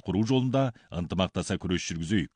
құру жолында ынтымақтаса күрес жүргізейік.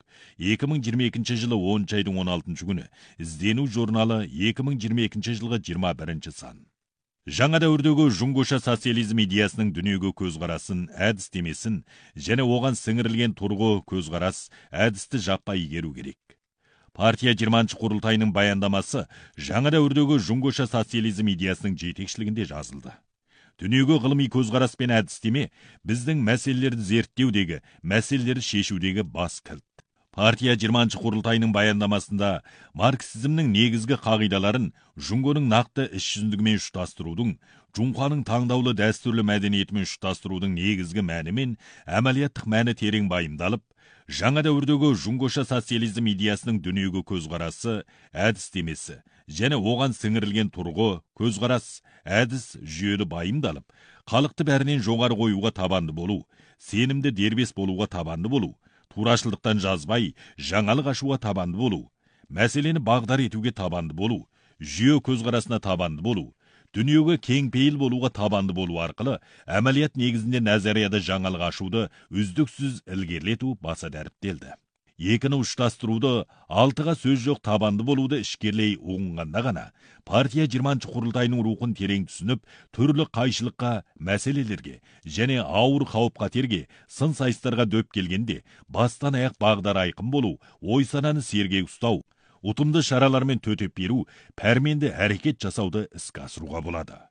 2022 жылы 10 айдың 16 күні іздену журналы 2022 жылғы 21 сан. Жаңа дәуірдегі жұңгоша социализм идеясының дүниеге көзқарасын, әдістемесін және оған сіңірілген тұрғы көзқарас, әдісті жаппай игеру керек. Партия 20 құрылтайының баяндамасы жаңа дәуірдегі жұңгоша социализм идеясының жетекшілігінде жазылды. Дүниеге ғылыми көзқарас пен әдістеме біздің мәселелерді зерттеудегі, мәселелерді шешудегі бас кілт. Партия 20 құрылтайының баяндамасында марксизмнің негізгі қағидаларын жұңгоның нақты іс жүзіндігімен ұштастырудың, жұңқаның таңдаулы дәстүрлі мәдениетімен ұштастырудың негізгі мәні мен әмәлияттық мәні терең байымдалып, жаңа дәуірдегі жұңгоша социализм идеясының дүниеге көзқарасы, әдістемесі және оған сіңірілген тұрғы, көзқарас, әдіс жүйелі байымдалып, халықты бәрінен жоғары қоюға табанды болу, сенімді дербес болуға табанды болу, турашылдықтан жазбай, жаңалық ашуға табанды болу, мәселені бағдар етуге табанды болу, жүйе көзқарасына табанды болу, дүниеге кеңпейіл болуға табанды болу арқылы әмәлият негізінде назарияда жаңалық ашуды үздіксіз ілгерілету баса дәріптелді. Екіні ұштастыруды, алтыға сөз жоқ табанды болуды ішкерлей ұғынғанда ғана, партия 20 құрылтайының рухын терең түсініп, түрлі қайшылыққа, мәселелерге және ауыр қауіп-қатерге, сын сайыстарға дөп келгенде, бастан аяқ бағдар айқын болу, ой-сананы сергек ұстау, ұтымды шаралармен төтеп беру, пәрменді әрекет жасауды іске асыруға болады.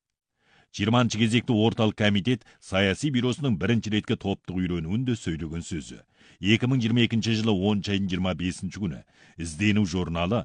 20 кезекті орталық комитет саяси бюросының бірінші реткі топтық үйренуінде сөйлеген сөзі. 2022 жылы 10 айдың 25 күні іздену журналы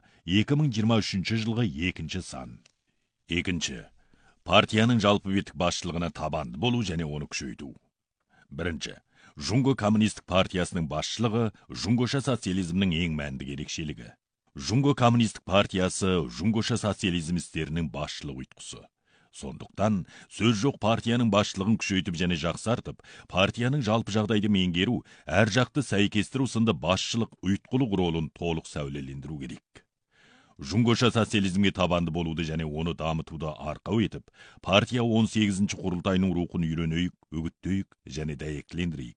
2023 жылғы 2 сан. Екінші. Партияның жалпы беттік басшылығына табанды болу және оны күшейту. Бірінші. Жұңго коммунистік партиясының басшылығы жұңгоша социализмнің ең мәнді ерекшелігі. Жұңго коммунистік партиясы жұңгоша социализмистерінің басшылық ұйытқысы. Сондықтан, сөз жоқ партияның басшылығын күшейтіп және жақсартып, партияның жалпы жағдайды меңгеру, әр жақты сәйкестіру сынды басшылық ұйытқылық ролын толық сәулелендіру керек. Жұңгоша социализмге табанды болуды және оны дамытуды арқау етіп, партия 18 құрылтайының рухын үйренейік, үгіттейік және дәйектілендірейік.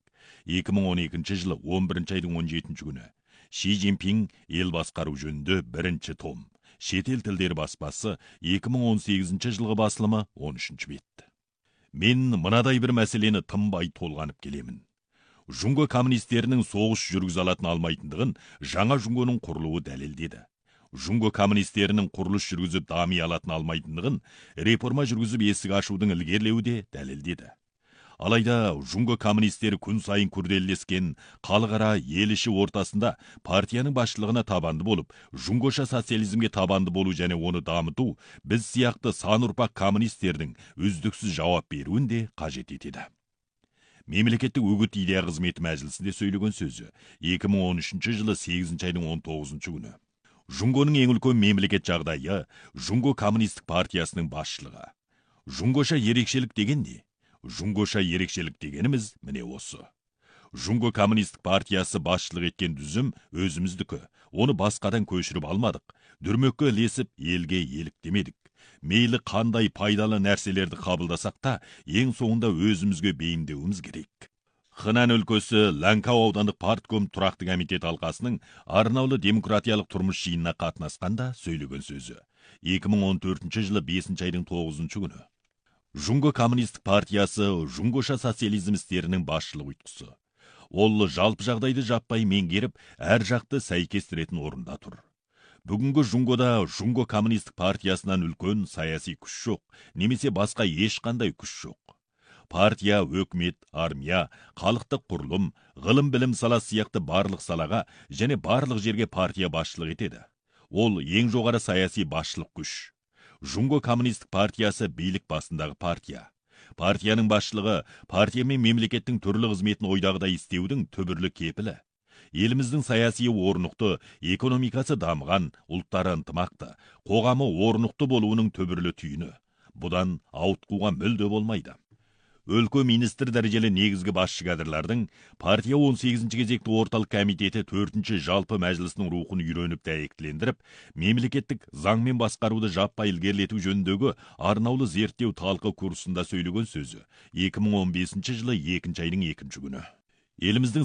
2012 жылы 11 айдың 17 күні Ши Цзиньпин ел басқару жөнінде бірінші том. Шетел тілдері баспасы 2018 жылғы басылымы 13 бет. Мен мынадай бір мәселені тынбай толғанып келемін. Жұңго коммунистерінің соғыс жүргізе алатын алмайтындығын жаңа жұңгоның құрылуы дәлелдеді. Жұңго коммунистерінің құрылыс жүргізіп дами алатын алмайтындығын реформа жүргізіп есік ашудың ілгерілеуі де дәлелдеді. Алайда жұңго коммунистері күн сайын күрделескен қалғара ел іші ортасында партияның басшылығына табанды болып, жұңгоша социализмге табанды болу және оны дамыту біз сияқты сан ұрпақ коммунистердің үздіксіз жауап беруін де қажет етеді. Мемлекеттік үгіт идея қызметі мәжілісінде сөйлеген сөзі 2013 жылы 8 айдың 19 күні. Жұңгоның ең үлкен мемлекет жағдайы жұңго коммунистік партиясының басшылығы. Жұңгоша ерекшелік деген не? Жұңгоша ерекшелік дегеніміз міне осы. Жұңго коммунистік партиясы басшылық еткен дүзім өзіміздікі. Оны басқадан көшіріп алмадық. Дүрмекке ілесіп, елге еліктемедік. Мейлі қандай пайдалы нәрселерді қабылдасақ та, ең соңында өзімізге бейімдеуіміз керек. Хынан өлкөсі Ланкау аудандық партком тұрақты комитет алқасының арнаулы демократиялық тұрмыс жиынына қатынасқанда сөйлеген сөзі. 2014 жылы 5 айдың 9 күні. Жұңго коммунистік партиясы жұңгоша социализмистерінің басшылық ұйытқысы. Ол жалпы жағдайды жаппай меңгеріп, әр жақты сәйкестіретін орында тұр. Бүгінгі жұңгода жұңго коммунистік партиясынан үлкен саяси күш жоқ, немесе басқа ешқандай күш жоқ. Партия, өкімет, армия, халықтық құрылым, ғылым білім саласы сияқты барлық салаға және барлық жерге партия басшылық етеді. Ол ең жоғары саяси басшылық күш. Жұңго коммунистік партиясы билік басындағы партия. Партияның басшылығы партия мен мемлекеттің түрлі қызметін ойдағыдай істеудің түбірлі кепілі. Еліміздің саяси орнықты, экономикасы дамыған, ұлттары ынтымақты, қоғамы орнықты болуының түбірлі түйіні. Бұдан ауытқуға мүлде болмайды. Өлкө министр дәрежелі негізгі басшы кадрлардың партия 18 кезекті орталық комитеті 4 жалпы мәжілісінің рухын үйреніп дәйектілендіріп, мемлекеттік заңмен басқаруды жаппай ілгерілету жөніндегі арнаулы зерттеу талқы курсында сөйлеген сөзі 2015 жылы 2 айдың 2 күні. Еліміздің